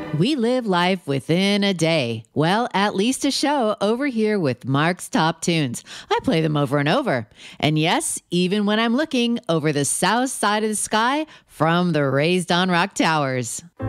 We live life within a day. Well, at least a show over here with Mark's Top Tunes. I play them over and over. And yes, even when I'm looking over the south side of the sky from the Raised on Rock Towers.